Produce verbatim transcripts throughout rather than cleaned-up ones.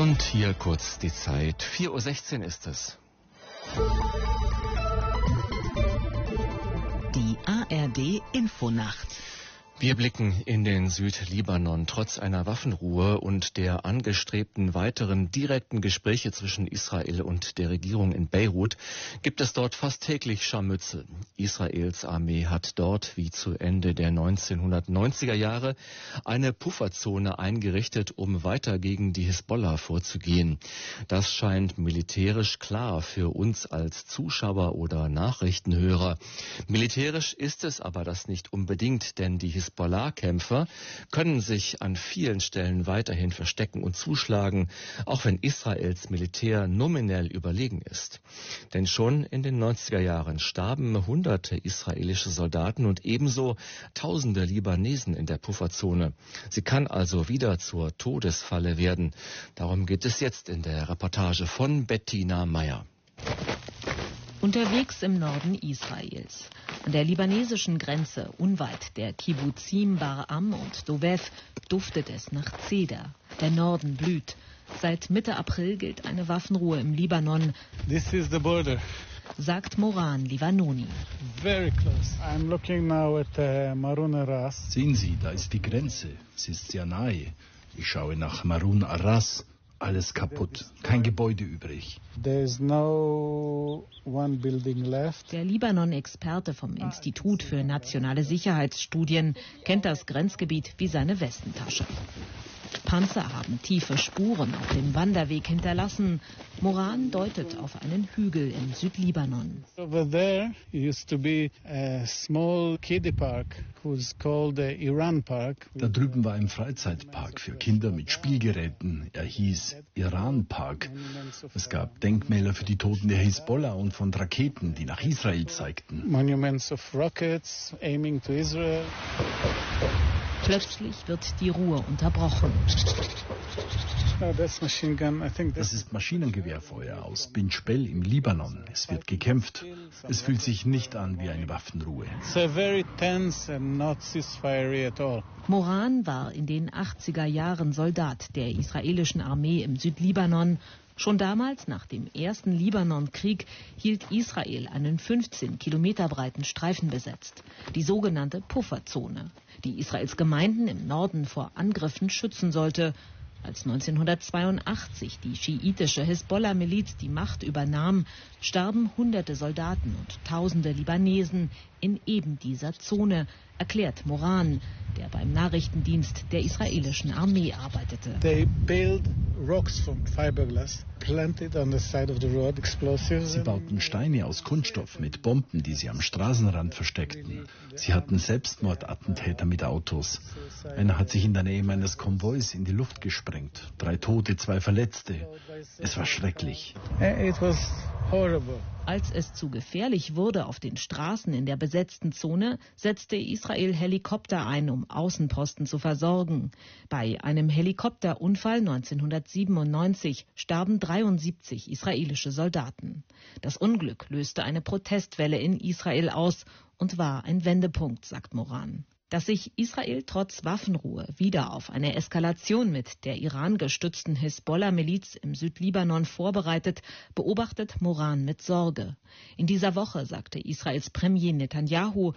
Und hier kurz die Zeit. vier Uhr sechzehn ist es. Die A R D Infonacht. Wir blicken in den Südlibanon. Trotz einer Waffenruhe und der angestrebten weiteren direkten Gespräche zwischen Israel und der Regierung in Beirut gibt es dort fast täglich Scharmützel. Israels Armee hat dort, wie zu Ende der neunzehnhundertneunziger Jahre, eine Pufferzone eingerichtet, um weiter gegen die Hisbollah vorzugehen. Das scheint militärisch klar für uns als Zuschauer oder Nachrichtenhörer. Militärisch ist es aber das nicht unbedingt, denn die Hisbollah Hisbollah-Kämpfer können sich an vielen Stellen weiterhin verstecken und zuschlagen, auch wenn Israels Militär nominell überlegen ist. Denn schon in den neunziger Jahren starben hunderte israelische Soldaten und ebenso tausende Libanesen in der Pufferzone. Sie kann also wieder zur Todesfalle werden. Darum geht es jetzt in der Reportage von Bettina Meyer. Unterwegs im Norden Israels. An der libanesischen Grenze, unweit der Kibbuzim Bar-Am und Dovev, duftet es nach Zeder. Der Norden blüht. Seit Mitte April gilt eine Waffenruhe im Libanon. This is the border. Sagt Moran Livanoni. Very close. I'm looking now at uh, Marun Aras. Sehen Sie, da ist die Grenze. Sie ist sehr nahe. Ich schaue nach Marun Aras. Alles kaputt, kein Gebäude übrig. There's no one building left. Der Libanon-Experte vom Institut für nationale Sicherheitsstudien kennt das Grenzgebiet wie seine Westentasche. Panzer haben tiefe Spuren auf dem Wanderweg hinterlassen. Moran deutet auf einen Hügel im Südlibanon. Over there used to be a small kiddie park who's called the Iran Park. Da drüben war ein Freizeitpark für Kinder mit Spielgeräten. Er hieß Iran Park. Es gab Denkmäler für die Toten der Hisbollah und von Raketen, die nach Israel zeigten. Monuments of rockets aiming to Israel. Plötzlich wird die Ruhe unterbrochen. Das ist Maschinengewehrfeuer aus Bin Jbel im Libanon. Es wird gekämpft. Es fühlt sich nicht an wie eine Waffenruhe. Moran war in den achtziger Jahren Soldat der israelischen Armee im Südlibanon. Schon damals, nach dem ersten Libanonkrieg, hielt Israel einen fünfzehn Kilometer breiten Streifen besetzt, die sogenannte Pufferzone, die Israels Gemeinden im Norden vor Angriffen schützen sollte. Als neunzehnhundertzweiundachtzig die schiitische Hisbollah-Miliz die Macht übernahm, starben hunderte Soldaten und tausende Libanesen in eben dieser Zone, erklärt Moran, der beim Nachrichtendienst der israelischen Armee arbeitete. They build rocks from fiberglass, planted on the side of the road, explosives. Sie bauten Steine aus Kunststoff mit Bomben, die sie am Straßenrand versteckten. Sie hatten Selbstmordattentäter mit Autos. Einer hat sich in der Nähe meines Konvois in die Luft gesprengt. Drei Tote, zwei Verletzte. Es war schrecklich. It was horrible. Als es zu gefährlich wurde auf den Straßen in der besetzten Zone, setzte Israel Helikopter ein, um Außenposten zu versorgen. Bei einem Helikopterunfall neunzehnhundertsiebenundneunzig starben dreiundsiebzig israelische Soldaten. Das Unglück löste eine Protestwelle in Israel aus und war ein Wendepunkt, sagt Moran. Dass sich Israel trotz Waffenruhe wieder auf eine Eskalation mit der Iran gestützten Hisbollah-Miliz im Südlibanon vorbereitet, beobachtet Moran mit Sorge. In dieser Woche sagte Israels Premier Netanyahu,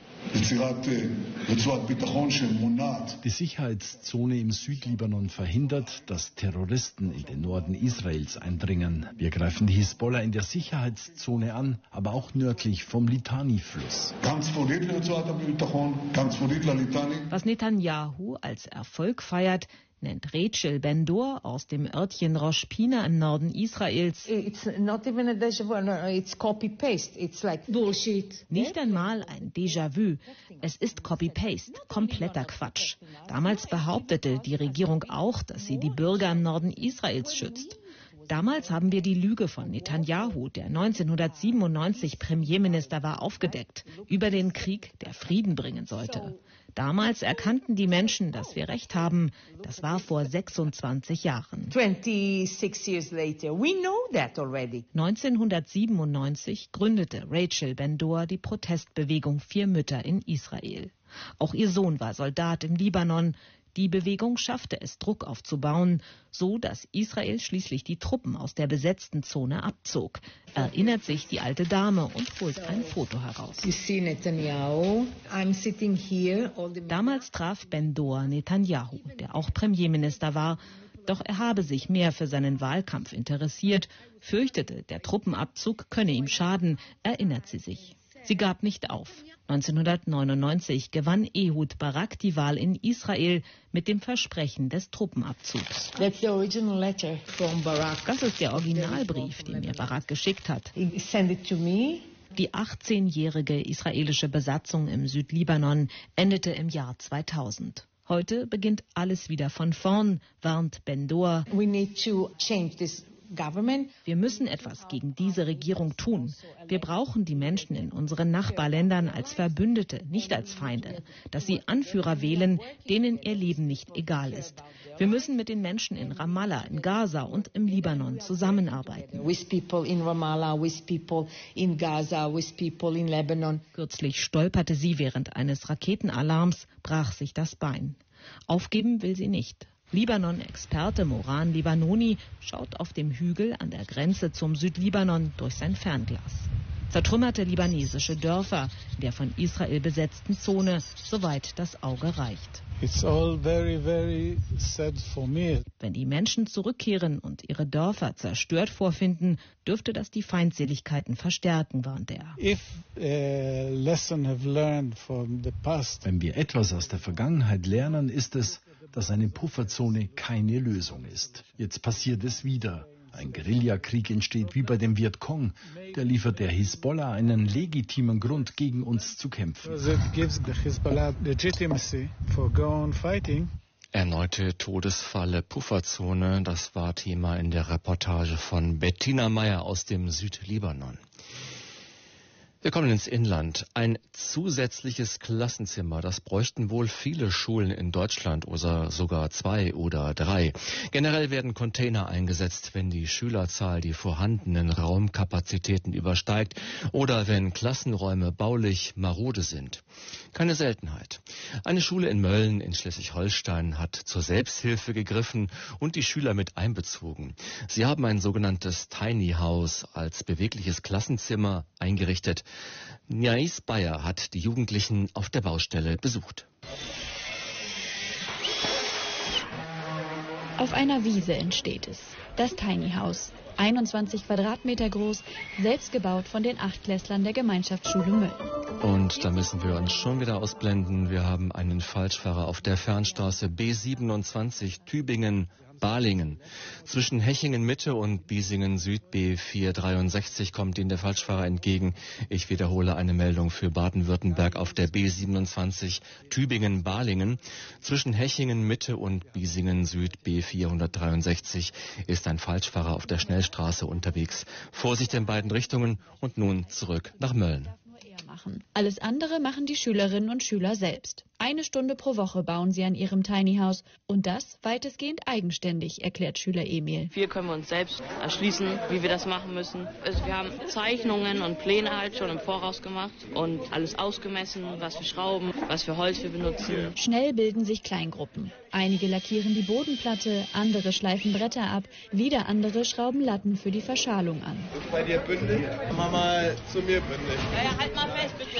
die Sicherheitszone im Südlibanon verhindert, dass Terroristen in den Norden Israels eindringen. Wir greifen die Hisbollah in der Sicherheitszone an, aber auch nördlich vom Litani-Fluss. Was Netanyahu als Erfolg feiert, nennt Rachel Ben-Dor aus dem Örtchen Rosh Pina im Norden Israels. It's not even a déjà vu, no, it's copy-paste. It's like bullshit. Nicht einmal ein Déjà-vu. Es ist Copy-Paste, kompletter Quatsch. Damals behauptete die Regierung auch, dass sie die Bürger im Norden Israels schützt. Damals haben wir die Lüge von Netanyahu, der neunzehnhundertsiebenundneunzig Premierminister war, aufgedeckt, über den Krieg, der Frieden bringen sollte. Damals erkannten die Menschen, dass wir recht haben. Das war vor sechsundzwanzig Jahren. twenty-six years later, we know that already. neunzehnhundertsiebenundneunzig gründete Rachel Ben-Dor die Protestbewegung Vier Mütter in Israel. Auch ihr Sohn war Soldat im Libanon. Die Bewegung schaffte es, Druck aufzubauen, so dass Israel schließlich die Truppen aus der besetzten Zone abzog. Erinnert sich die alte Dame und holt ein Foto heraus. Damals traf Ben-Dor Netanyahu, der auch Premierminister war. Doch er habe sich mehr für seinen Wahlkampf interessiert, fürchtete, der Truppenabzug könne ihm schaden, erinnert sie sich. Sie gab nicht auf. neunzehnhundertneunundneunzig gewann Ehud Barak die Wahl in Israel mit dem Versprechen des Truppenabzugs. Das ist der Originalbrief, den mir Barak geschickt hat. Die achtzehnjährige israelische Besatzung im Südlibanon endete im Jahr zweitausend. Heute beginnt alles wieder von vorn, warnt Ben-Dor. Wir müssen etwas gegen diese Regierung tun. Wir brauchen die Menschen in unseren Nachbarländern als Verbündete, nicht als Feinde. Dass sie Anführer wählen, denen ihr Leben nicht egal ist. Wir müssen mit den Menschen in Ramallah, in Gaza und im Libanon zusammenarbeiten. Kürzlich stolperte sie während eines Raketenalarms, brach sich das Bein. Aufgeben will sie nicht. Libanon-Experte Moran Libanoni schaut auf dem Hügel an der Grenze zum Südlibanon durch sein Fernglas. Zertrümmerte libanesische Dörfer in der von Israel besetzten Zone, soweit das Auge reicht. It's all very, very sad for me. Wenn die Menschen zurückkehren und ihre Dörfer zerstört vorfinden, dürfte das die Feindseligkeiten verstärken, warnt er. If a lesson have learned from the past, wenn wir etwas aus der Vergangenheit lernen, ist es, dass eine Pufferzone keine Lösung ist. Jetzt passiert es wieder. Ein Guerillakrieg entsteht wie bei dem Vietcong. Der liefert der Hisbollah einen legitimen Grund, gegen uns zu kämpfen. Erneute Todesfalle Pufferzone, das war Thema in der Reportage von Bettina Meyer aus dem Südlibanon. Wir kommen ins Inland. Ein zusätzliches Klassenzimmer, das bräuchten wohl viele Schulen in Deutschland oder sogar zwei oder drei. Generell werden Container eingesetzt, wenn die Schülerzahl die vorhandenen Raumkapazitäten übersteigt oder wenn Klassenräume baulich marode sind. Keine Seltenheit. Eine Schule in Mölln in Schleswig-Holstein hat zur Selbsthilfe gegriffen und die Schüler mit einbezogen. Sie haben ein sogenanntes Tiny House als bewegliches Klassenzimmer eingerichtet. Niais Bayer hat die Jugendlichen auf der Baustelle besucht. Auf einer Wiese entsteht es. Das Tiny House. einundzwanzig Quadratmeter groß, selbst gebaut von den Achtklässlern der Gemeinschaftsschule Mölln. Und da müssen wir uns schon wieder ausblenden. Wir haben einen Falschfahrer auf der Fernstraße B siebenundzwanzig Tübingen-Balingen. Zwischen Hechingen-Mitte und Biesingen-Süd B vierhundertdreiundsechzig kommt Ihnen der Falschfahrer entgegen. Ich wiederhole eine Meldung für Baden-Württemberg auf der B siebenundzwanzig Tübingen-Balingen. Zwischen Hechingen-Mitte und Biesingen-Süd B vierhundertdreiundsechzig ist ein Falschfahrer auf der Schnellstraße unterwegs. Vorsicht in beiden Richtungen und nun zurück nach Mölln. Alles andere machen die Schülerinnen und Schüler selbst. Eine Stunde pro Woche bauen sie an ihrem Tiny House und das weitestgehend eigenständig, erklärt Schüler Emil. Hier können wir uns selbst erschließen, wie wir das machen müssen. Also wir haben Zeichnungen und Pläne halt schon im Voraus gemacht und alles ausgemessen, was für Schrauben, was für Holz wir benutzen. Schnell bilden sich Kleingruppen. Einige lackieren die Bodenplatte, andere schleifen Bretter ab, wieder andere schrauben Latten für die Verschalung an. Ist bei dir bündig? Mach mal zu mir bündig. Ja, ja, halt mal fest, bitte.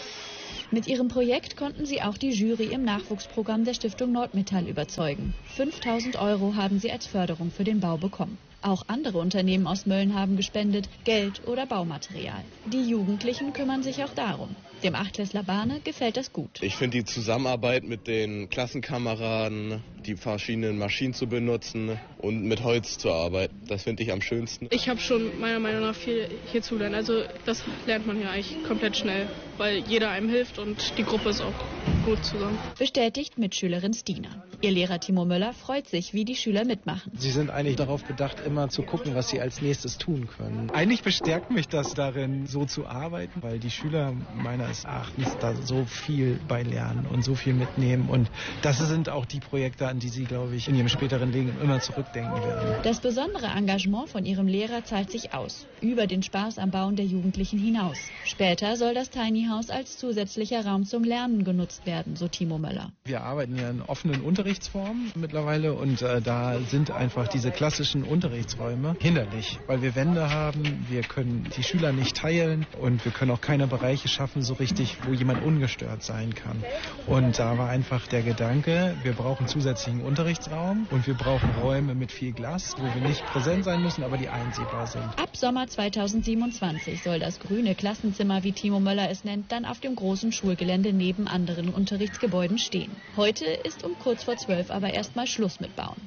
Mit ihrem Projekt konnten sie auch die Jury im Nachwuchsprogramm der Stiftung Nordmetall überzeugen. fünftausend Euro haben sie als Förderung für den Bau bekommen. Auch andere Unternehmen aus Mölln haben gespendet, Geld oder Baumaterial. Die Jugendlichen kümmern sich auch darum. Dem Achtklässler Bahne gefällt das gut. Ich finde die Zusammenarbeit mit den Klassenkameraden, die verschiedenen Maschinen zu benutzen und mit Holz zu arbeiten, das finde ich am schönsten. Ich habe schon meiner Meinung nach viel hier zu lernen. Also das lernt man hier eigentlich komplett schnell, weil jeder einem hilft und die Gruppe ist auch gut zusammen. Bestätigt Mitschülerin Stina. Ihr Lehrer Timo Möller freut sich, wie die Schüler mitmachen. Sie sind eigentlich darauf bedacht, immer zu gucken, was sie als nächstes tun können. Eigentlich bestärkt mich das darin, so zu arbeiten, weil die Schüler meines Erachtens da so viel bei lernen und so viel mitnehmen. Und das sind auch die Projekte, an an die sie, glaube ich, in ihrem späteren Leben immer zurückdenken werden. Das besondere Engagement von ihrem Lehrer zahlt sich aus, über den Spaß am Bauen der Jugendlichen hinaus. Später soll das Tiny House als zusätzlicher Raum zum Lernen genutzt werden, so Timo Möller. Wir arbeiten ja in offenen Unterrichtsformen mittlerweile und äh, da sind einfach diese klassischen Unterrichtsräume hinderlich, weil wir Wände haben, wir können die Schüler nicht teilen und wir können auch keine Bereiche schaffen, so richtig, wo jemand ungestört sein kann. Und da war einfach der Gedanke, wir brauchen zusätzlichen Unterrichtsraum und wir brauchen Räume mit viel Glas, wo wir nicht präsent sein müssen, aber die einsehbar sind. Ab Sommer zweitausendsiebenundzwanzig soll das grüne Klassenzimmer, wie Timo Möller es nennt, dann auf dem großen Schulgelände neben anderen Unterrichtsgebäuden stehen. Heute ist um kurz vor zwölf aber erstmal Schluss mit Bauen.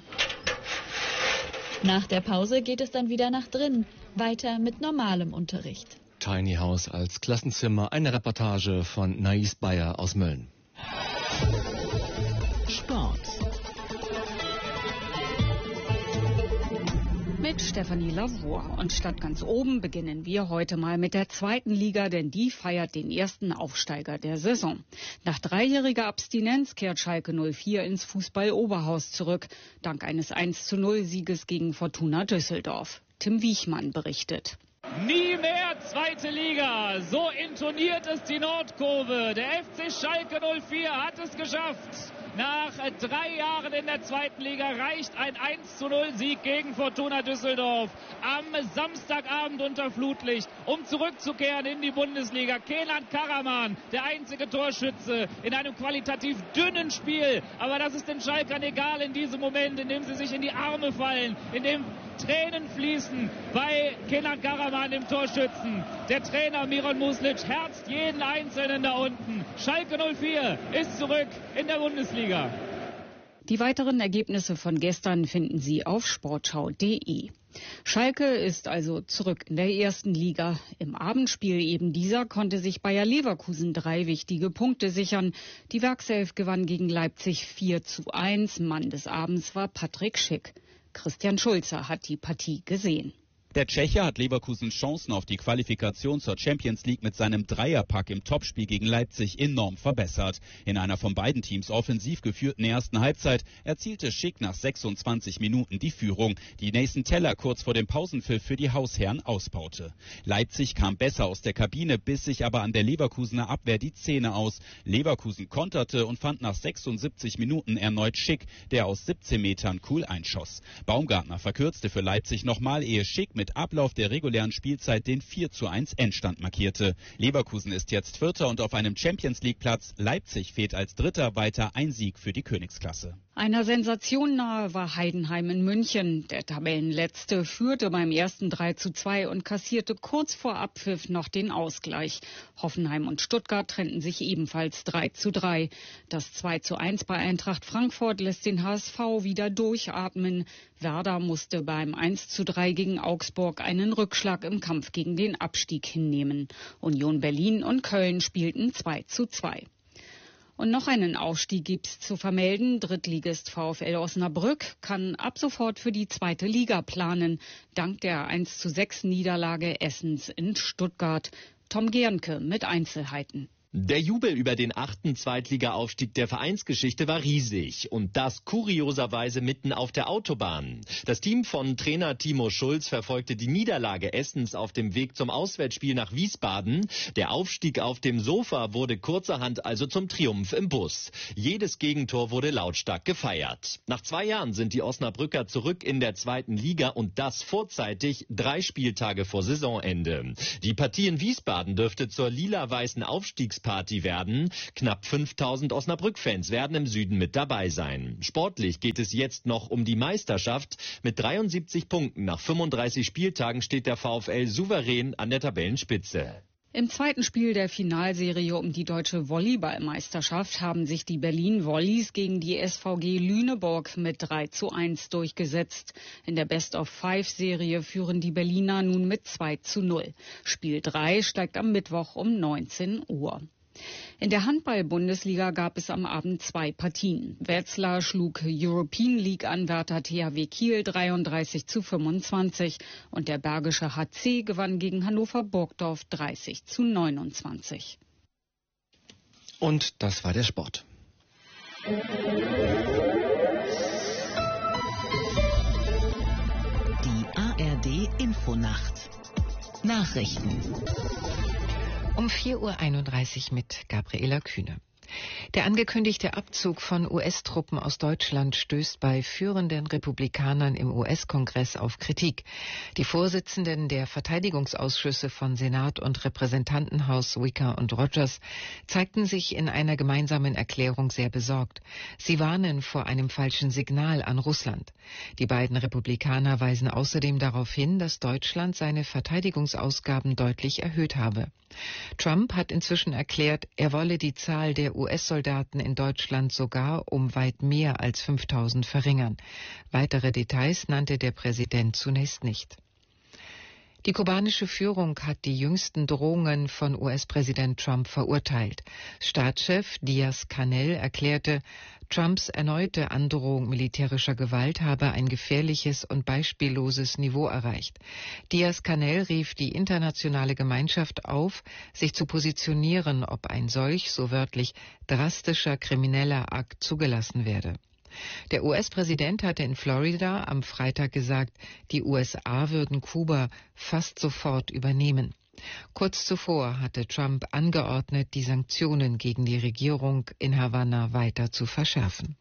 Nach der Pause geht es dann wieder nach drinnen, weiter mit normalem Unterricht. Tiny House als Klassenzimmer, eine Reportage von Nais Bayer aus Mölln. Sport. Mit Stefanie Lavour. Und statt ganz oben beginnen wir heute mal mit der zweiten Liga, denn die feiert den ersten Aufsteiger der Saison. Nach dreijähriger Abstinenz kehrt Schalke null vier ins Fußball-Oberhaus zurück, dank eines eins zu null Sieges gegen Fortuna Düsseldorf. Tim Wiechmann berichtet. Nie mehr zweite Liga, so intoniert es die Nordkurve. Der F C Schalke null vier hat es geschafft. Nach drei Jahren in der zweiten Liga reicht ein eins zu null Sieg gegen Fortuna Düsseldorf am Samstagabend unter Flutlicht, um zurückzukehren in die Bundesliga. Kenan Karaman, der einzige Torschütze in einem qualitativ dünnen Spiel. Aber das ist den Schalkern egal in diesem Moment, in dem sie sich in die Arme fallen, in dem Tränen fließen bei Kenan Karaman, dem Torschützen. Der Trainer Miron Muslic herzt jeden Einzelnen da unten. Schalke null vier ist zurück in der Bundesliga. Die weiteren Ergebnisse von gestern finden Sie auf sportschau punkt de. Schalke ist also zurück in der ersten Liga. Im Abendspiel eben dieser konnte sich Bayer Leverkusen drei wichtige Punkte sichern. Die Werkself gewann gegen Leipzig vier zu eins. Mann des Abends war Patrick Schick. Christian Schulze hat die Partie gesehen. Der Tscheche hat Leverkusens Chancen auf die Qualifikation zur Champions League mit seinem Dreierpack im Topspiel gegen Leipzig enorm verbessert. In einer von beiden Teams offensiv geführten ersten Halbzeit erzielte Schick nach sechsundzwanzig Minuten die Führung, die Nathan Teller kurz vor dem Pausenpfiff für die Hausherren ausbaute. Leipzig kam besser aus der Kabine, biss sich aber an der Leverkusener Abwehr die Zähne aus. Leverkusen konterte und fand nach sechsundsiebzig Minuten erneut Schick, der aus siebzehn Metern cool einschoss. Baumgartner verkürzte für Leipzig nochmal, ehe Schick mit Ablauf der regulären Spielzeit den vier zu eins Endstand markierte. Leverkusen ist jetzt Vierter und auf einem Champions-League-Platz. Leipzig fehlt als Dritter, weiter ein Sieg für die Königsklasse. Einer Sensation nahe war Heidenheim in München. Der Tabellenletzte führte beim ersten drei zu zwei und kassierte kurz vor Abpfiff noch den Ausgleich. Hoffenheim und Stuttgart trennten sich ebenfalls drei zu drei. Das zwei zu eins bei Eintracht Frankfurt lässt den H S V wieder durchatmen. Werder musste beim eins zu drei gegen Augsburg einen Rückschlag im Kampf gegen den Abstieg hinnehmen. Union Berlin und Köln spielten zwei zu zwei. Und noch einen Aufstieg gibt's zu vermelden. Drittligist VfL Osnabrück kann ab sofort für die zweite Liga planen, dank der eins zu sechs Niederlage Essens in Stuttgart. Tom Gernke mit Einzelheiten. Der Jubel über den achten Zweitliga-Aufstieg der Vereinsgeschichte war riesig und das kurioserweise mitten auf der Autobahn. Das Team von Trainer Timo Schulz verfolgte die Niederlage Essens auf dem Weg zum Auswärtsspiel nach Wiesbaden. Der Aufstieg auf dem Sofa wurde kurzerhand also zum Triumph im Bus. Jedes Gegentor wurde lautstark gefeiert. Nach zwei Jahren sind die Osnabrücker zurück in der zweiten Liga und das vorzeitig, drei Spieltage vor Saisonende. Die Partie in Wiesbaden dürfte zur lila-weißen Aufstiegs Party werden. Knapp fünftausend Osnabrück-Fans werden im Süden mit dabei sein. Sportlich geht es jetzt noch um die Meisterschaft. Mit dreiundsiebzig Punkten nach fünfunddreißig Spieltagen steht der VfL souverän an der Tabellenspitze. Im zweiten Spiel der Finalserie um die deutsche Volleyballmeisterschaft haben sich die Berlin Volleys gegen die S V G Lüneburg mit drei zu eins durchgesetzt. In der Best-of-Five-Serie führen die Berliner nun mit zwei zu null. Spiel drei steigt am Mittwoch um neunzehn Uhr. In der Handball-Bundesliga gab es am Abend zwei Partien. Wetzlar schlug European League-Anwärter T H W Kiel dreiunddreißig zu fünfundzwanzig und der Bergische H C gewann gegen Hannover Burgdorf dreißig zu neunundzwanzig. Und das war der Sport. Infonacht Nachrichten um vier Uhr einunddreißig mit Gabriela Kühne. Der angekündigte Abzug von U S-Truppen aus Deutschland stößt bei führenden Republikanern im U S-Kongress auf Kritik. Die Vorsitzenden der Verteidigungsausschüsse von Senat und Repräsentantenhaus Wicker und Rogers zeigten sich in einer gemeinsamen Erklärung sehr besorgt. Sie warnen vor einem falschen Signal an Russland. Die beiden Republikaner weisen außerdem darauf hin, dass Deutschland seine Verteidigungsausgaben deutlich erhöht habe. Trump hat inzwischen erklärt, er wolle die Zahl der U S-Soldaten in Deutschland sogar um weit mehr als fünftausend verringern. Weitere Details nannte der Präsident zunächst nicht. Die kubanische Führung hat die jüngsten Drohungen von U S-Präsident Trump verurteilt. Staatschef Díaz-Canel erklärte, Trumps erneute Androhung militärischer Gewalt habe ein gefährliches und beispielloses Niveau erreicht. Díaz-Canel rief die internationale Gemeinschaft auf, sich zu positionieren, ob ein solch, so wörtlich, drastischer krimineller Akt zugelassen werde. Der U S-Präsident hatte in Florida am Freitag gesagt, die U S A würden Kuba fast sofort übernehmen. Kurz zuvor hatte Trump angeordnet, die Sanktionen gegen die Regierung in Havanna weiter zu verschärfen.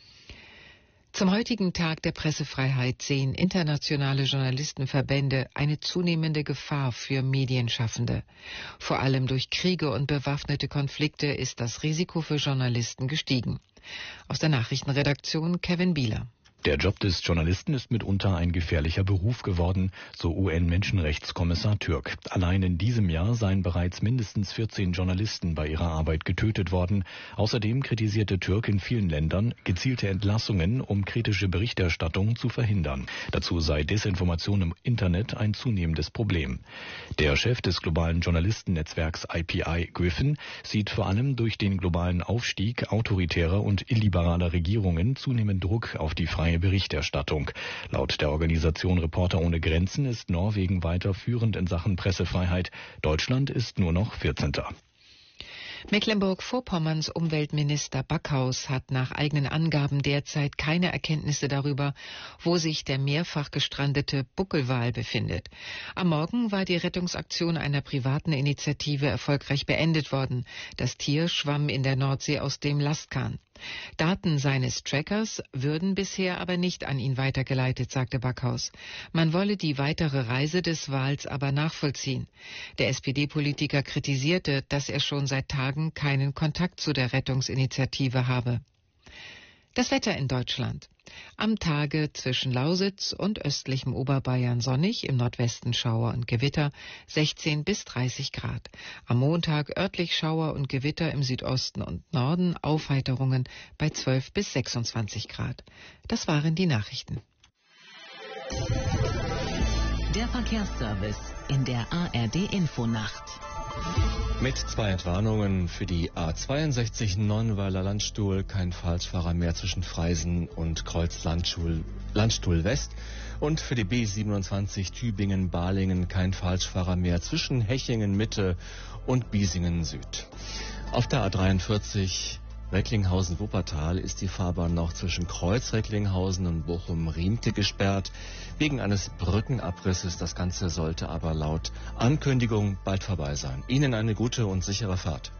Zum heutigen Tag der Pressefreiheit sehen internationale Journalistenverbände eine zunehmende Gefahr für Medienschaffende. Vor allem durch Kriege und bewaffnete Konflikte ist das Risiko für Journalisten gestiegen. Aus der Nachrichtenredaktion Kevin Bieler. Der Job des Journalisten ist mitunter ein gefährlicher Beruf geworden, so U N-Menschenrechtskommissar Türk. Allein in diesem Jahr seien bereits mindestens vierzehn Journalisten bei ihrer Arbeit getötet worden. Außerdem kritisierte Türk in vielen Ländern gezielte Entlassungen, um kritische Berichterstattung zu verhindern. Dazu sei Desinformation im Internet ein zunehmendes Problem. Der Chef des globalen Journalistennetzwerks I P I, Griffin, sieht vor allem durch den globalen Aufstieg autoritärer und illiberaler Regierungen zunehmend Druck auf die freie Berichterstattung. Laut der Organisation Reporter ohne Grenzen ist Norwegen weiter führend in Sachen Pressefreiheit. Deutschland ist nur noch vierzehnter Mecklenburg-Vorpommerns Umweltminister Backhaus hat nach eigenen Angaben derzeit keine Erkenntnisse darüber, wo sich der mehrfach gestrandete Buckelwal befindet. Am Morgen war die Rettungsaktion einer privaten Initiative erfolgreich beendet worden. Das Tier schwamm in der Nordsee aus dem Lastkahn. Daten seines Trackers würden bisher aber nicht an ihn weitergeleitet, sagte Backhaus. Man wolle die weitere Reise des Wals aber nachvollziehen. Der S P D-Politiker kritisierte, dass er schon seit Tagen keinen Kontakt zu der Rettungsinitiative habe. Das Wetter in Deutschland. Am Tage zwischen Lausitz und östlichem Oberbayern sonnig, im Nordwesten Schauer und Gewitter, sechzehn bis dreißig Grad. Am Montag örtlich Schauer und Gewitter im Südosten und Norden, Aufheiterungen bei zwölf bis sechsundzwanzig Grad. Das waren die Nachrichten. Der Verkehrsservice in der A R D-Infonacht. Mit zwei Entwarnungen für die A zweiundsechzig Nonnweiler Landstuhl, kein Falschfahrer mehr zwischen Freisen und Kreuz Landstuhl, Landstuhl West. Und für die B siebenundzwanzig Tübingen-Balingen kein Falschfahrer mehr zwischen Hechingen Mitte und Biesingen Süd. Auf der A dreiundvierzig Recklinghausen-Wuppertal ist die Fahrbahn noch zwischen Kreuz Recklinghausen und Bochum-Riemke gesperrt, wegen eines Brückenabrisses. Das Ganze sollte aber laut Ankündigung bald vorbei sein. Ihnen eine gute und sichere Fahrt.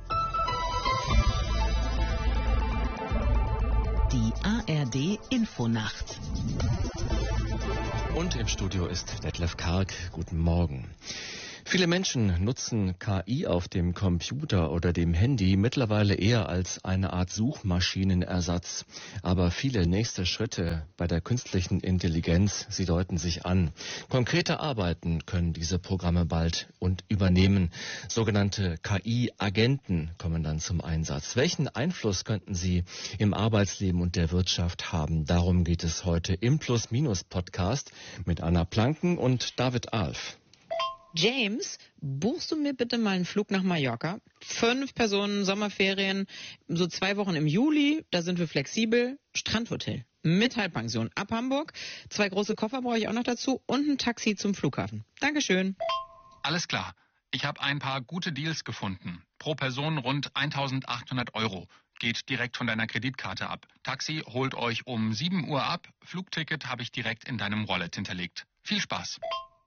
Die A R D-Infonacht. Und im Studio ist Detlef Karg. Guten Morgen. Viele Menschen nutzen K I auf dem Computer oder dem Handy mittlerweile eher als eine Art Suchmaschinenersatz. Aber viele nächste Schritte bei der künstlichen Intelligenz, sie deuten sich an. Konkrete Arbeiten können diese Programme bald und übernehmen. Sogenannte K I-Agenten kommen dann zum Einsatz. Welchen Einfluss könnten sie im Arbeitsleben und der Wirtschaft haben? Darum geht es heute im Plus-Minus-Podcast mit Anna Planken und David Alf. James, buchst du mir bitte mal einen Flug nach Mallorca? Fünf Personen, Sommerferien, so zwei Wochen im Juli, da sind wir flexibel. Strandhotel mit Halbpension ab Hamburg. Zwei große Koffer brauche ich auch noch dazu und ein Taxi zum Flughafen. Dankeschön. Alles klar. Ich habe ein paar gute Deals gefunden. Pro Person rund eintausendachthundert Euro. Geht direkt von deiner Kreditkarte ab. Taxi holt euch um sieben Uhr ab. Flugticket habe ich direkt in deinem Wallet hinterlegt. Viel Spaß.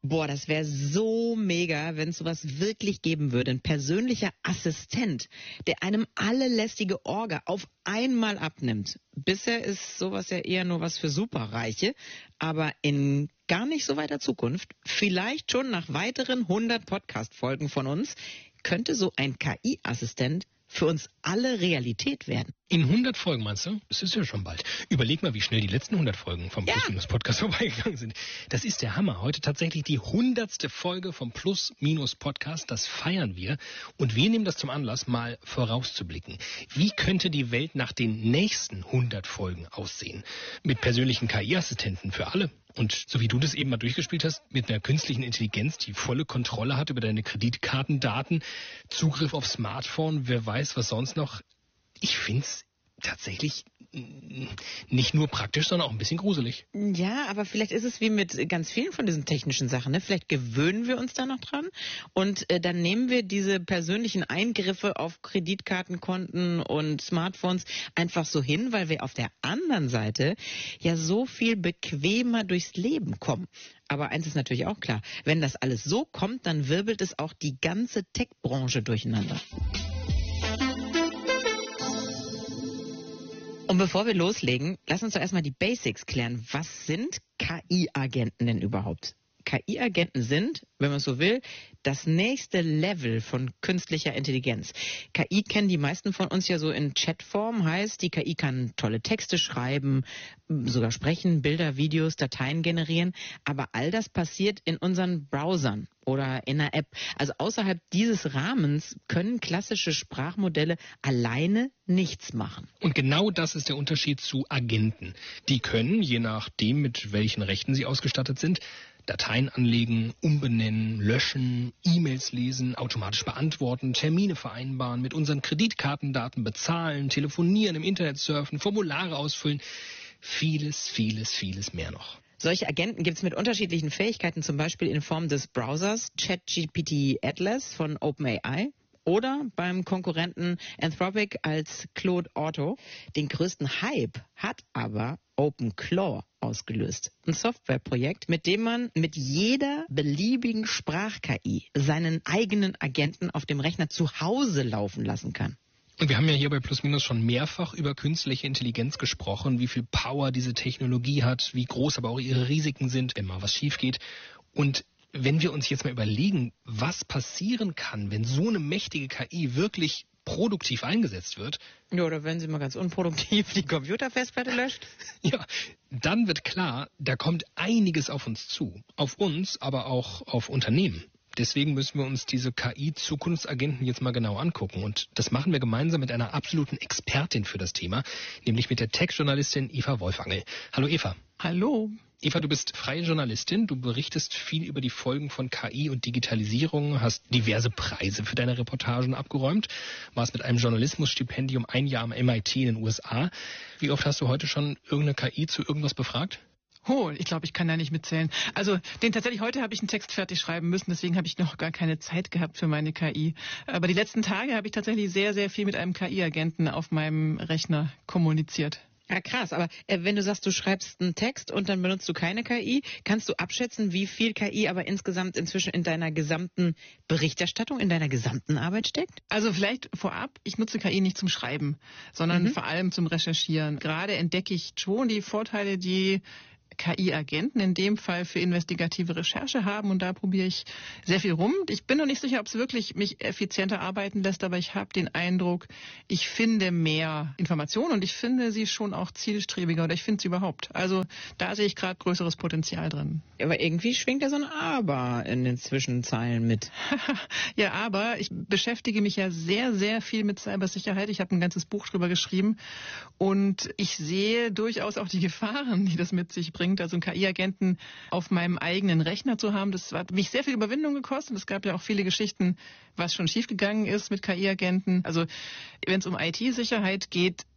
Boah, das wäre so mega, wenn es sowas wirklich geben würde. Ein persönlicher Assistent, der einem alle lästige Orga auf einmal abnimmt. Bisher ist sowas ja eher nur was für Superreiche, aber in gar nicht so weiter Zukunft, vielleicht schon nach weiteren hundert Podcast-Folgen von uns, könnte so ein K I-Assistent für uns alle Realität werden. In hundert Folgen, meinst du? Das ist ja schon bald. Überleg mal, wie schnell die letzten hundert Folgen vom Ja. Plus-Minus-Podcast vorbeigegangen sind. Das ist der Hammer. Heute tatsächlich die hundertste Folge vom Plus-Minus-Podcast. Das feiern wir. Und wir nehmen das zum Anlass, mal vorauszublicken. Wie könnte die Welt nach den nächsten hundert Folgen aussehen? Mit persönlichen K I-Assistenten für alle. Und so wie du das eben mal durchgespielt hast, mit einer künstlichen Intelligenz, die volle Kontrolle hat über deine Kreditkartendaten, Zugriff auf Smartphone, wer weiß was sonst noch. Ich find's tatsächlich nicht nur praktisch, sondern auch ein bisschen gruselig. Ja, aber vielleicht ist es wie mit ganz vielen von diesen technischen Sachen. Ne? Vielleicht gewöhnen wir uns da noch dran und äh, dann nehmen wir diese persönlichen Eingriffe auf Kreditkartenkonten und Smartphones einfach so hin, weil wir auf der anderen Seite ja so viel bequemer durchs Leben kommen. Aber eins ist natürlich auch klar, wenn das alles so kommt, dann wirbelt es auch die ganze Tech-Branche durcheinander. Und bevor wir loslegen, lass uns doch erstmal die Basics klären. Was sind K I-Agenten denn überhaupt? K I-Agenten sind, wenn man so will, das nächste Level von künstlicher Intelligenz. K I kennen die meisten von uns ja so in Chatform, heißt, die K I kann tolle Texte schreiben, sogar sprechen, Bilder, Videos, Dateien generieren, aber all das passiert in unseren Browsern oder in einer App. Also außerhalb dieses Rahmens können klassische Sprachmodelle alleine nichts machen. Und genau das ist der Unterschied zu Agenten. Die können, je nachdem, mit welchen Rechten sie ausgestattet sind, Dateien anlegen, umbenennen, löschen, E-Mails lesen, automatisch beantworten, Termine vereinbaren, mit unseren Kreditkartendaten bezahlen, telefonieren, im Internet surfen, Formulare ausfüllen. Vieles, vieles, vieles mehr noch. Solche Agenten gibt es mit unterschiedlichen Fähigkeiten, zum Beispiel in Form des Browsers ChatGPT Atlas von OpenAI. Oder beim Konkurrenten Anthropic als Claude Auto. Den größten Hype hat aber OpenClaw ausgelöst. Ein Softwareprojekt, mit dem man mit jeder beliebigen Sprach-K I seinen eigenen Agenten auf dem Rechner zu Hause laufen lassen kann. Und wir haben ja hier bei Plus Minus schon mehrfach über künstliche Intelligenz gesprochen, wie viel Power diese Technologie hat, wie groß aber auch ihre Risiken sind, wenn mal was schief geht. Und wenn wir uns jetzt mal überlegen, was passieren kann, wenn so eine mächtige K I wirklich produktiv eingesetzt wird. Ja, oder wenn sie mal ganz unproduktiv die Computerfestplatte löscht. Ja, dann wird klar, da kommt einiges auf uns zu. Auf uns, aber auch auf Unternehmen. Deswegen müssen wir uns diese K I-Zukunftsagenten jetzt mal genau angucken. Und das machen wir gemeinsam mit einer absoluten Expertin für das Thema, nämlich mit der Tech-Journalistin Eva Wolfangel. Hallo Eva. Hallo. Eva, du bist freie Journalistin, du berichtest viel über die Folgen von K I und Digitalisierung, hast diverse Preise für deine Reportagen abgeräumt, warst mit einem Journalismusstipendium ein Jahr am M I T in den U S A. Wie oft hast du heute schon irgendeine K I zu irgendwas befragt? Oh, ich glaube, ich kann da nicht mitzählen. Also den tatsächlich heute habe ich einen Text fertig schreiben müssen, deswegen habe ich noch gar keine Zeit gehabt für meine K I. Aber die letzten Tage habe ich tatsächlich sehr, sehr viel mit einem K I-Agenten auf meinem Rechner kommuniziert. Ja, krass, aber äh, wenn du sagst, du schreibst einen Text und dann benutzt du keine K I, kannst du abschätzen, wie viel K I aber insgesamt inzwischen in deiner gesamten Berichterstattung, in deiner gesamten Arbeit steckt? Also vielleicht vorab, ich nutze K I nicht zum Schreiben, sondern mhm. vor allem zum Recherchieren. Gerade entdecke ich schon die Vorteile, die K I-Agenten in dem Fall für investigative Recherche haben und da probiere ich sehr viel rum. Ich bin noch nicht sicher, ob es wirklich mich effizienter arbeiten lässt, aber ich habe den Eindruck, ich finde mehr Informationen und ich finde sie schon auch zielstrebiger oder ich finde sie überhaupt. Also da sehe ich gerade größeres Potenzial drin. Aber irgendwie schwingt da so ein Aber in den Zwischenzeilen mit. Ja, aber ich beschäftige mich ja sehr, sehr viel mit Cybersicherheit. Ich habe ein ganzes Buch drüber geschrieben und ich sehe durchaus auch die Gefahren, die das mit sich bringt. Also einen K I-Agenten auf meinem eigenen Rechner zu haben, das hat mich sehr viel Überwindung gekostet. Es gab ja auch viele Geschichten, was schon schiefgegangen ist mit K I-Agenten. Also wenn es um I T-Sicherheit geht,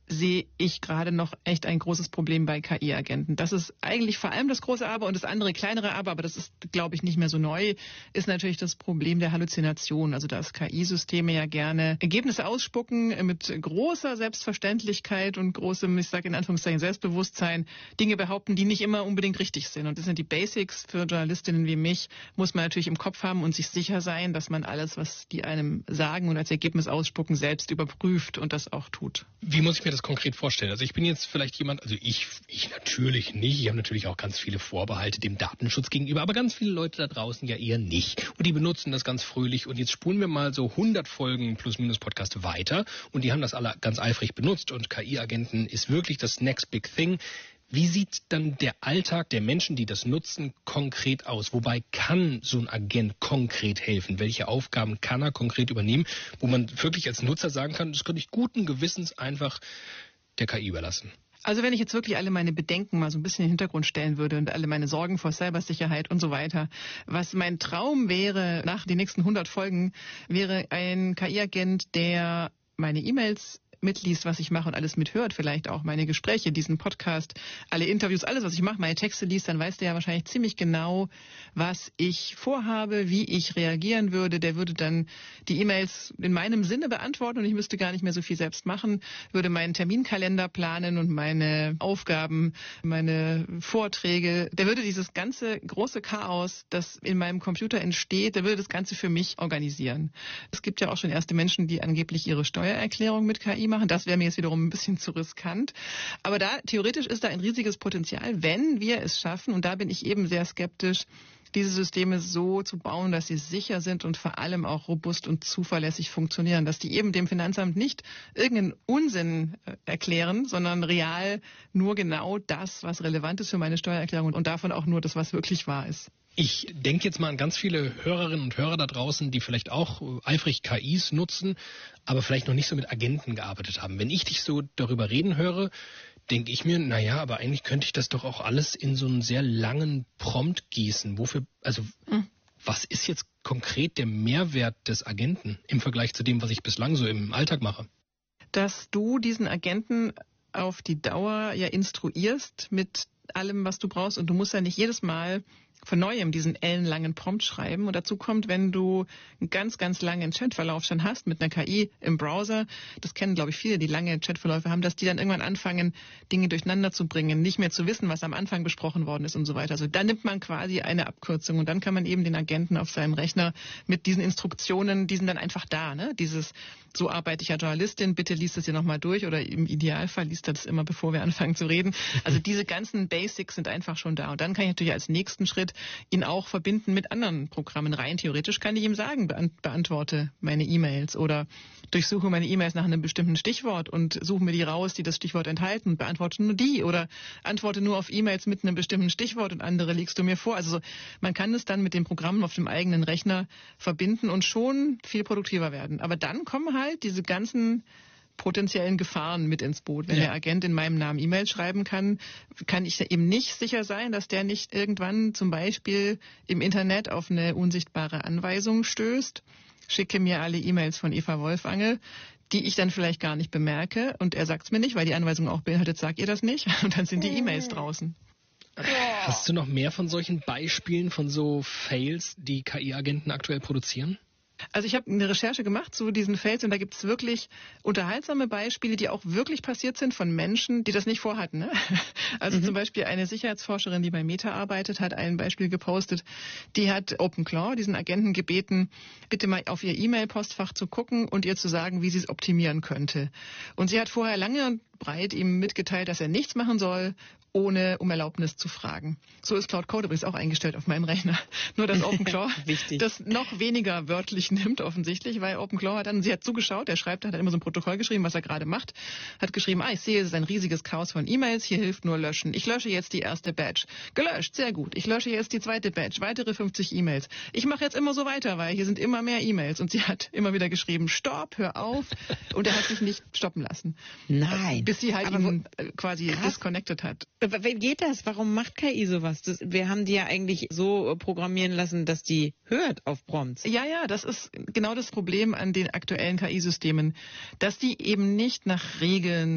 sehe ich gerade noch echt ein großes Problem bei K I-Agenten. Das ist eigentlich vor allem das große Aber, und das andere kleinere Aber, aber das ist, glaube ich, nicht mehr so neu, ist natürlich das Problem der Halluzination. Also dass K I-Systeme ja gerne Ergebnisse ausspucken mit großer Selbstverständlichkeit und großem, ich sage in Anführungszeichen, Selbstbewusstsein, Dinge behaupten, die nicht immer unbedingt richtig sind. Und das sind die Basics für Journalistinnen wie mich, muss man natürlich im Kopf haben und sich sicher sein, dass man alles, was die einem sagen und als Ergebnis ausspucken, selbst überprüft und das auch tut. Wie muss ich mir das konkret vorstellen? Also ich bin jetzt vielleicht jemand, also ich, ich natürlich nicht, ich habe natürlich auch ganz viele Vorbehalte dem Datenschutz gegenüber, aber ganz viele Leute da draußen ja eher nicht. Und die benutzen das ganz fröhlich. Und jetzt spulen wir mal so hundert Folgen Plus-Minus-Podcast weiter und die haben das alle ganz eifrig benutzt und K I-Agenten ist wirklich das next big thing. Wie sieht dann der Alltag der Menschen, die das nutzen, konkret aus? Wobei kann so ein Agent konkret helfen? Welche Aufgaben kann er konkret übernehmen, wo man wirklich als Nutzer sagen kann, das könnte ich guten Gewissens einfach der K I überlassen? Also wenn ich jetzt wirklich alle meine Bedenken mal so ein bisschen in den Hintergrund stellen würde und alle meine Sorgen vor Cybersicherheit und so weiter, was mein Traum wäre nach den nächsten hundert Folgen, wäre ein K I-Agent, der meine E-Mails mitliest, was ich mache und alles mithört, vielleicht auch meine Gespräche, diesen Podcast, alle Interviews, alles, was ich mache, meine Texte liest, dann weiß der ja wahrscheinlich ziemlich genau, was ich vorhabe, wie ich reagieren würde. Der würde dann die E-Mails in meinem Sinne beantworten und ich müsste gar nicht mehr so viel selbst machen, würde meinen Terminkalender planen und meine Aufgaben, meine Vorträge. Der würde dieses ganze große Chaos, das in meinem Computer entsteht, der würde das Ganze für mich organisieren. Es gibt ja auch schon erste Menschen, die angeblich ihre Steuererklärung mit K I machen. Das wäre mir jetzt wiederum ein bisschen zu riskant. Aber da, theoretisch ist da ein riesiges Potenzial, wenn wir es schaffen, und da bin ich eben sehr skeptisch, diese Systeme so zu bauen, dass sie sicher sind und vor allem auch robust und zuverlässig funktionieren, dass die eben dem Finanzamt nicht irgendeinen Unsinn erklären, sondern real nur genau das, was relevant ist für meine Steuererklärung und davon auch nur das, was wirklich wahr ist. Ich denke jetzt mal an ganz viele Hörerinnen und Hörer da draußen, die vielleicht auch eifrig K Is nutzen, aber vielleicht noch nicht so mit Agenten gearbeitet haben. Wenn ich dich so darüber reden höre, denke ich mir, naja, aber eigentlich könnte ich das doch auch alles in so einen sehr langen Prompt gießen. Wofür, also hm. was ist jetzt konkret der Mehrwert des Agenten im Vergleich zu dem, was ich bislang so im Alltag mache? Dass du diesen Agenten auf die Dauer ja instruierst mit allem, was du brauchst und du musst ja nicht jedes Mal von Neuem diesen ellenlangen Prompt schreiben. Und dazu kommt, wenn du einen ganz, ganz langen Chatverlauf schon hast mit einer K I im Browser, das kennen, glaube ich, viele, die lange Chatverläufe haben, dass die dann irgendwann anfangen, Dinge durcheinander zu bringen, nicht mehr zu wissen, was am Anfang besprochen worden ist und so weiter. Also da nimmt man quasi eine Abkürzung und dann kann man eben den Agenten auf seinem Rechner mit diesen Instruktionen, die sind dann einfach da, ne? Dieses, so arbeite ich als Journalistin, bitte liest das hier nochmal durch oder im Idealfall liest das immer, bevor wir anfangen zu reden. Also diese ganzen Basics sind einfach schon da. Und dann kann ich natürlich als nächsten Schritt ihn auch verbinden mit anderen Programmen. Rein theoretisch kann ich ihm sagen, beantworte meine E-Mails oder durchsuche meine E-Mails nach einem bestimmten Stichwort und suche mir die raus, die das Stichwort enthalten und beantworte nur die oder antworte nur auf E-Mails mit einem bestimmten Stichwort und andere legst du mir vor. Also man kann es dann mit dem Programm auf dem eigenen Rechner verbinden und schon viel produktiver werden. Aber dann kommen halt diese ganzen potenziellen Gefahren mit ins Boot. Wenn ja. der Agent in meinem Namen E-Mails schreiben kann, kann ich eben nicht sicher sein, dass der nicht irgendwann zum Beispiel im Internet auf eine unsichtbare Anweisung stößt. Schicke mir alle E-Mails von Eva Wolfangel, die ich dann vielleicht gar nicht bemerke und er sagt es mir nicht, weil die Anweisung auch beinhaltet, sagt ihr das nicht und dann sind die E-Mails draußen. Hast du noch mehr von solchen Beispielen, von so Fails, die K I-Agenten aktuell produzieren? Also ich habe eine Recherche gemacht zu diesen Fails und da gibt es wirklich unterhaltsame Beispiele, die auch wirklich passiert sind von Menschen, die das nicht vorhatten. Ne? Also mhm. zum Beispiel eine Sicherheitsforscherin, die bei Meta arbeitet, hat ein Beispiel gepostet. Die hat OpenClaw, diesen Agenten, gebeten, bitte mal auf ihr E-Mail-Postfach zu gucken und ihr zu sagen, wie sie es optimieren könnte. Und sie hat vorher lange und breit ihm mitgeteilt, dass er nichts machen soll, ohne um Erlaubnis zu fragen. So ist Cloud Code übrigens auch eingestellt auf meinem Rechner. Nur dass OpenClaw das noch weniger wörtlich nimmt offensichtlich, weil OpenClaw hat dann, sie hat zugeschaut, der schreibt, hat dann immer so ein Protokoll geschrieben, was er gerade macht, hat geschrieben, ah, ich sehe, es ist ein riesiges Chaos von E-Mails, hier hilft nur löschen. Ich lösche jetzt die erste Batch. Gelöscht, sehr gut. Ich lösche jetzt die zweite Batch, weitere fünfzig E-Mails. Ich mache jetzt immer so weiter, weil hier sind immer mehr E-Mails. Und sie hat immer wieder geschrieben, stopp, hör auf. Und er hat sich nicht stoppen lassen. Nein. Bis sie halt Aber ihn quasi krass. disconnected hat. Wie geht das? Warum macht K I sowas? Das, wir haben die ja eigentlich so programmieren lassen, dass die hört auf Prompts. Ja, ja, das ist genau das Problem an den aktuellen K I-Systemen, dass die eben nicht nach Regeln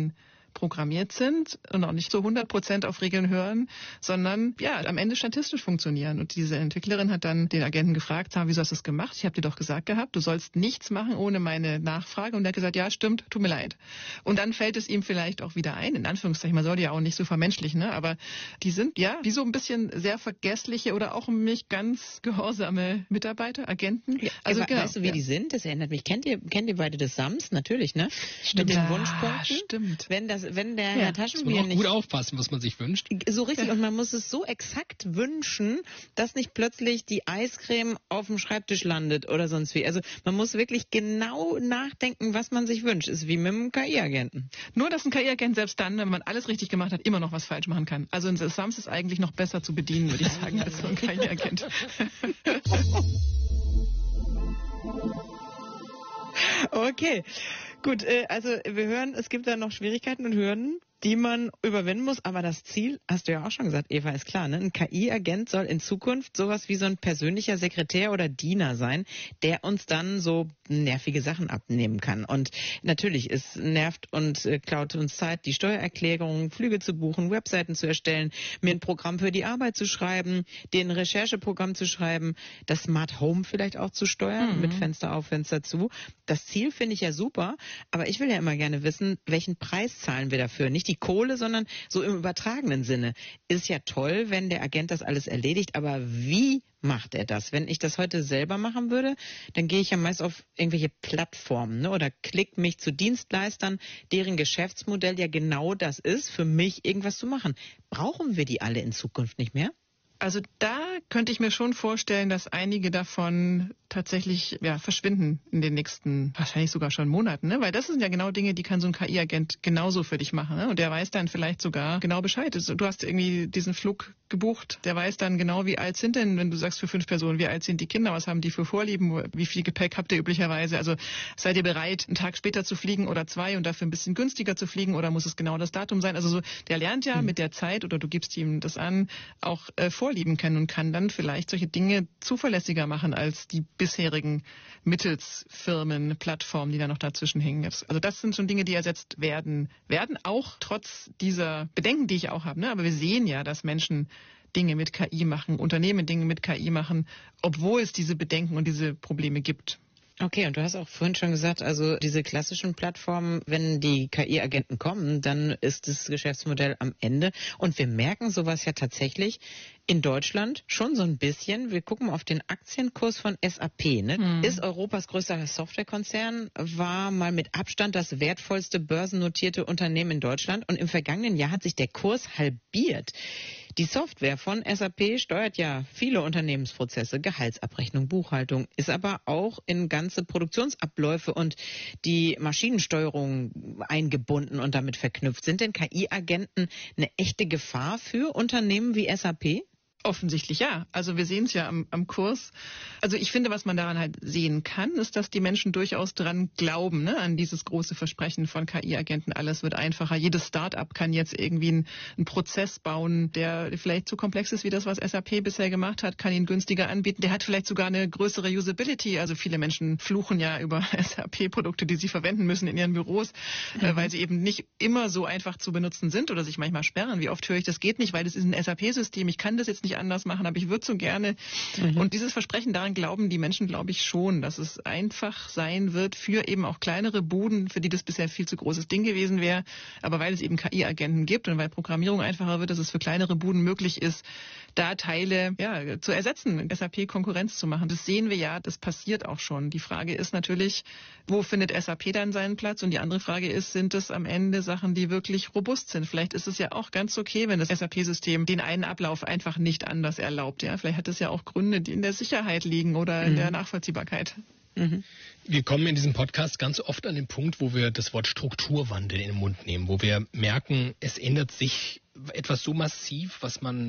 programmiert sind und auch nicht so hundert Prozent auf Regeln hören, sondern ja, am Ende statistisch funktionieren. Und diese Entwicklerin hat dann den Agenten gefragt, sag, wieso hast du das gemacht? Ich habe dir doch gesagt gehabt, du sollst nichts machen ohne meine Nachfrage. Und er hat gesagt, ja, stimmt, tut mir leid. Und dann fällt es ihm vielleicht auch wieder ein, in Anführungszeichen, man soll ja auch nicht so vermenschlichen, ne? Aber die sind ja wie so ein bisschen sehr vergessliche oder auch nicht ganz gehorsame Mitarbeiter, Agenten. Ja, also genau, weißt du, wie ja. die sind? Das erinnert mich. Kennt ihr, kennt ihr beide das Sams? Natürlich, ne? Stimmt. Mit den ja, Wunschpunkten. Stimmt. Wenn das, wenn der ja. Herr Taschenbier nicht... gut aufpassen, was man sich wünscht. So richtig. Und man muss es so exakt wünschen, dass nicht plötzlich die Eiscreme auf dem Schreibtisch landet oder sonst wie. Also man muss wirklich genau nachdenken, was man sich wünscht. Ist wie mit einem K I-Agenten. Nur, dass ein K I-Agent selbst dann, wenn man alles richtig gemacht hat, immer noch was falsch machen kann. Also ein Sams ist eigentlich noch besser zu bedienen, würde ich sagen, als so ein K I-Agent. Okay, gut, also wir hören, es gibt da noch Schwierigkeiten und Hürden, die man überwinden muss, aber das Ziel, hast du ja auch schon gesagt, Eva, ist klar, ne? Ein K I-Agent soll in Zukunft sowas wie so ein persönlicher Sekretär oder Diener sein, der uns dann so nervige Sachen abnehmen kann. Und natürlich, es nervt und äh, klaut uns Zeit, die Steuererklärung, Flüge zu buchen, Webseiten zu erstellen, mir ein Programm für die Arbeit zu schreiben, den Rechercheprogramm zu schreiben, das Smart Home vielleicht auch zu steuern, mhm. mit Fenster auf, Fenster zu. Das Ziel finde ich ja super, aber ich will ja immer gerne wissen, welchen Preis zahlen wir dafür? Nicht die Kohle, sondern so im übertragenen Sinne. Ist ja toll, wenn der Agent das alles erledigt, aber wie macht er das? Wenn ich das heute selber machen würde, dann gehe ich ja meist auf irgendwelche Plattformen, ne, oder klick mich zu Dienstleistern, deren Geschäftsmodell ja genau das ist, für mich irgendwas zu machen. Brauchen wir die alle in Zukunft nicht mehr? Also da könnte ich mir schon vorstellen, dass einige davon tatsächlich ja, verschwinden in den nächsten, wahrscheinlich sogar schon Monaten. Ne? Weil das sind ja genau Dinge, die kann so ein K I-Agent genauso für dich machen. Ne? Und der weiß dann vielleicht sogar genau Bescheid. Du hast irgendwie diesen Flug gebucht. Der weiß dann genau, wie alt sind denn, wenn du sagst für fünf Personen, wie alt sind die Kinder, was haben die für Vorlieben, wie viel Gepäck habt ihr üblicherweise. Also seid ihr bereit, einen Tag später zu fliegen oder zwei und dafür ein bisschen günstiger zu fliegen oder muss es genau das Datum sein? Also so, der lernt ja hm. mit der Zeit oder du gibst ihm das an, auch äh, Vorlieben kennen und kann dann vielleicht solche Dinge zuverlässiger machen als die bisherigen Mittelsfirmen, Plattformen, die da noch dazwischen hängen. Also das sind schon Dinge, die ersetzt werden, werden auch trotz dieser Bedenken, die ich auch habe. Ne? Aber wir sehen ja, dass Menschen Dinge mit K I machen, Unternehmen Dinge mit K I machen, obwohl es diese Bedenken und diese Probleme gibt. Okay, und du hast auch vorhin schon gesagt, also diese klassischen Plattformen, wenn die K I-Agenten kommen, dann ist das Geschäftsmodell am Ende. Und wir merken sowas ja tatsächlich in Deutschland schon so ein bisschen. Wir gucken auf den Aktienkurs von S A P. Ne? Hm. Ist Europas größter Softwarekonzern, war mal mit Abstand das wertvollste börsennotierte Unternehmen in Deutschland. Und im vergangenen Jahr hat sich der Kurs halbiert. Die Software von S A P steuert ja viele Unternehmensprozesse, Gehaltsabrechnung, Buchhaltung, ist aber auch in ganze Produktionsabläufe und die Maschinensteuerung eingebunden und damit verknüpft. Sind denn K I-Agenten eine echte Gefahr für Unternehmen wie S A P? Offensichtlich ja. Also wir sehen es ja am, am Kurs. Also ich finde, was man daran halt sehen kann, ist, dass die Menschen durchaus dran glauben, ne, an dieses große Versprechen von K I-Agenten. Alles wird einfacher. Jedes Start-up kann jetzt irgendwie einen, einen Prozess bauen, der vielleicht zu komplex ist wie das, was S A P bisher gemacht hat, kann ihn günstiger anbieten. Der hat vielleicht sogar eine größere Usability. Also viele Menschen fluchen ja über S A P-Produkte, die sie verwenden müssen in ihren Büros, mhm. äh, weil sie eben nicht immer so einfach zu benutzen sind oder sich manchmal sperren. Wie oft höre ich, das geht nicht, weil das ist ein S A P-System. Ich kann das jetzt nicht anders machen, aber ich würde so gerne. Mhm. Und dieses Versprechen, daran glauben die Menschen, glaube ich schon, dass es einfach sein wird für eben auch kleinere Buden, für die das bisher viel zu großes Ding gewesen wäre. Aber weil es eben K I-Agenten gibt und weil Programmierung einfacher wird, dass es für kleinere Buden möglich ist, da Teile ja, zu ersetzen, S A P Konkurrenz zu machen. Das sehen wir ja, das passiert auch schon. Die Frage ist natürlich, wo findet S A P dann seinen Platz? Und die andere Frage ist, sind es am Ende Sachen, die wirklich robust sind? Vielleicht ist es ja auch ganz okay, wenn das S A P-System den einen Ablauf einfach nicht anders erlaubt. Ja? Vielleicht hat es ja auch Gründe, die in der Sicherheit liegen oder in mhm. der Nachvollziehbarkeit. Mhm. Wir kommen in diesem Podcast ganz oft an den Punkt, wo wir das Wort Strukturwandel in den Mund nehmen, wo wir merken, es ändert sich etwas so massiv, was man